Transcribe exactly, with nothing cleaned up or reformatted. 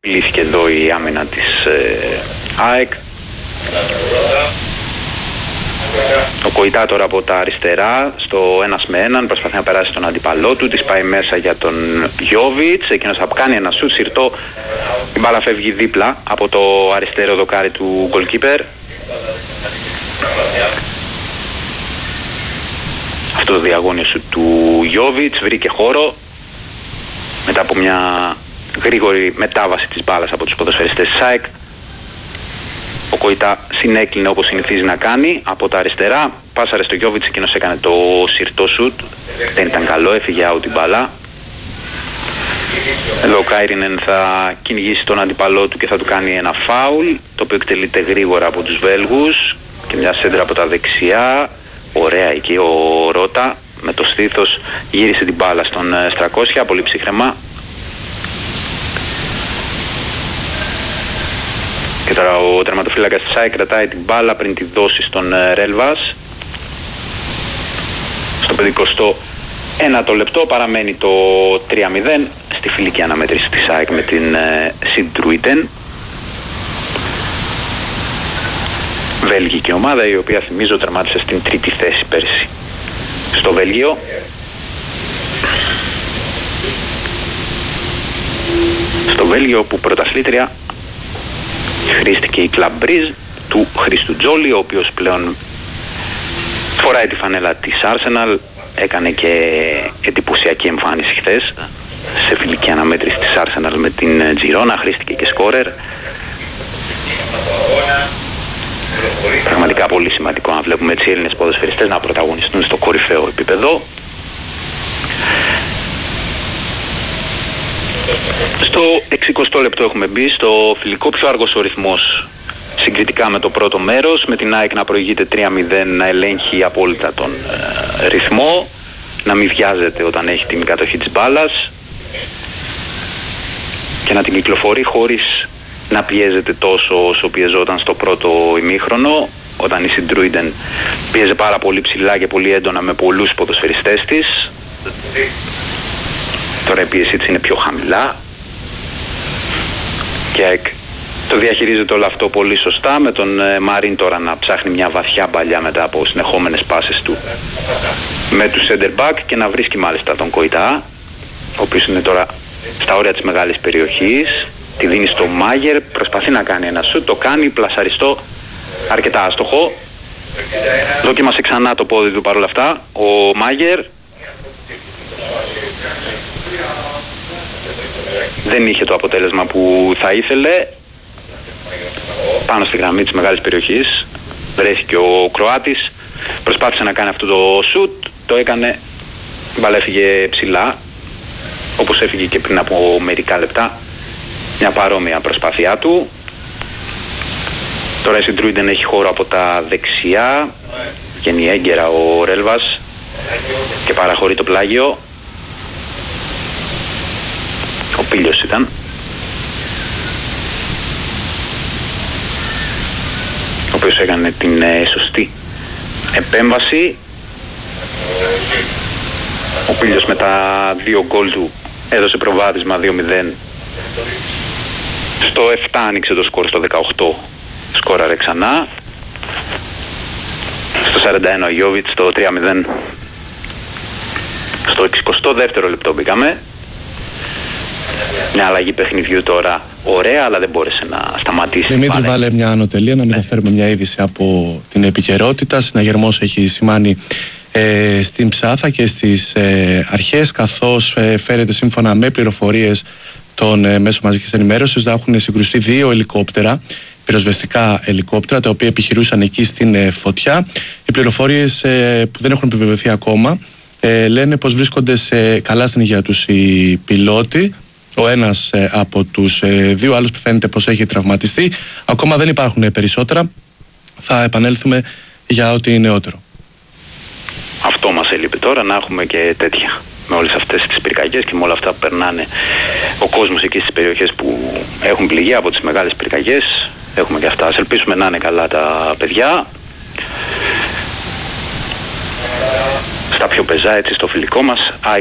Λύθηκε εδώ η άμυνα της ε, ΑΕΚ. Ο Κοϊτά τώρα από τα αριστερά στο ένας με έναν προσπαθεί να περάσει τον αντίπαλό του, της πάει μέσα για τον Γιόβιτς, εκείνος θα κάνει ένα σουτ συρτό, η μπάλα φεύγει δίπλα από το αριστερό δοκάρι του goalkeeper. Αυτό το διαγώνιο σουτ του Γιόβιτς βρήκε χώρο μετά από μια γρήγορη μετάβαση της μπάλας από τους ποδοσφαιριστές της ΑΕΚ. Ο Κοϊτά συνέκλεινε όπως συνηθίζει να κάνει από τα αριστερά, πάσαρε στο Γιόβιτς, εκείνος έκανε το συρτό σουτ, δεν ήταν καλό, έφυγε out την μπάλα. Εδώ ο Κάιρινεν θα κυνηγήσει τον αντιπαλό του και θα του κάνει ένα φάουλ, το οποίο εκτελείται γρήγορα από τους Βέλγους και μια σέντρα από τα δεξιά. Ωραία εκεί ο Ρώτα με το στήθος γύρισε την μπάλα στον Στρακόσια, πολύ ψύχραιμα. Και τώρα ο τερματοφύλακας της ΑΕΚ κρατάει την μπάλα πριν τη δώσει στον Ρέλβας. Στο πενηκοστό ένατο λεπτό παραμένει το τρία μηδέν στη φιλική αναμέτρηση της ΑΕΚ με την Σιντρούιτεν. Βέλγικη ομάδα, η οποία θυμίζω τερμάτισε στην τρίτη θέση πέρσι στο Βέλγιο. Στο Βέλγιο που πρωταθλήτρια χρήστηκε η Club Breeze του Χρήστου Τζόλι, ο οποίος πλέον φοράει τη φανέλα της Arsenal, έκανε και εντυπωσιακή εμφάνιση χθες σε φιλική αναμέτρηση της Arsenal με την Girona, χρήστηκε και σκόρερ. Πραγματικά πολύ σημαντικό να βλέπουμε έτσι Έλληνες ποδοσφαιριστές να πρωταγωνιστούν στο κορυφαίο επίπεδο. Στο εξηκοστό λεπτό έχουμε μπει, στο φιλικό πιο αργός ο ρυθμός συγκριτικά με το πρώτο μέρος, με την ΑΕΚ να προηγείται τρία μηδέν, να ελέγχει απόλυτα τον ε, ρυθμό, να μην βιάζεται όταν έχει την κατοχή της μπάλας και να την κυκλοφορεί χωρίς να πιέζεται τόσο όσο πιεζόταν στο πρώτο ημίχρονο, όταν η Σιντρούιντεν πίεζε πάρα πολύ ψηλά και πολύ έντονα με πολλούς ποδοσφαιριστές της. Τώρα η πίεση της είναι πιο χαμηλά και το διαχειρίζεται όλο αυτό πολύ σωστά, με τον Μαρίν τώρα να ψάχνει μια βαθιά παλιά μετά από συνεχόμενες πάσες του με του center back και να βρίσκει μάλιστα τον Κοϊτά, ο οποίος είναι τώρα στα όρια της μεγάλης περιοχής, τη δίνει στο Μάγερ, προσπαθεί να κάνει ένα σουτ, το κάνει πλασαριστό, αρκετά άστοχο. Δοκίμασε ξανά το πόδι του παρόλα αυτά ο Μάγερ, δεν είχε το αποτέλεσμα που θα ήθελε. Πάνω στη γραμμή της μεγάλης περιοχής βρέθηκε ο Κροάτης, προσπάθησε να κάνει αυτό το σουτ, το έκανε, η μπάλα έφυγε ψηλά, όπως έφυγε και πριν από μερικά λεπτά, μια παρόμοια προσπάθειά του. Τώρα η Σιντρούιντεν έχει χώρο από τα δεξιά, βγαίνει έγκαιρα ο Ρέλβας και παραχωρεί το πλάγιο. Ο Πίλιος ήταν. Ο οποίος έκανε την ε, σωστή επέμβαση. Ο Πίλιος με τα δύο γκολ του έδωσε προβάδισμα δύο μηδέν. Στο επτά άνοιξε το σκορ, στο δεκαοκτώ σκόραρε ξανά. Στο σαράντα ένα ο Γιόβιτς, στο τρία μηδέν. Στο εξηκοστό δεύτερο λεπτό μπήκαμε. Μια αλλαγή παιχνιδιού τώρα ωραία, αλλά δεν μπόρεσε να σταματήσει. Δημήτρη, βάλε μια ανωτελεία να μεταφέρουμε μια είδηση από την επικαιρότητα. Συναγερμός έχει σημάνει ε, στην Ψάθα και στις ε, αρχές, καθώς ε, φέρεται σύμφωνα με πληροφορίες των ε, μέσων μαζικής ενημέρωσης να έχουν συγκρουστεί δύο ελικόπτερα, πυροσβεστικά ελικόπτερα, τα οποία επιχειρούσαν εκεί στην ε, φωτιά. Οι πληροφορίες ε, που δεν έχουν επιβεβαιωθεί ακόμα ε, λένε πως βρίσκονται σε καλά στην υγεία τους οι πιλότοι. Ο ένας ε, από τους ε, δύο άλλους που φαίνεται πως έχει τραυματιστεί. Ακόμα δεν υπάρχουν ε, περισσότερα. Θα επανέλθουμε για ό,τι νεότερο. Αυτό μας έλειπε τώρα, να έχουμε και τέτοια. Με όλες αυτές τις πυρκαγιές και με όλα αυτά που περνάνε ο κόσμος εκεί στις περιοχές που έχουν πληγεί από τις μεγάλες πυρκαγιές. Έχουμε και αυτά. Ας ελπίσουμε να είναι καλά τα παιδιά. Στα πιο πεζά, έτσι, στο φιλικό μας.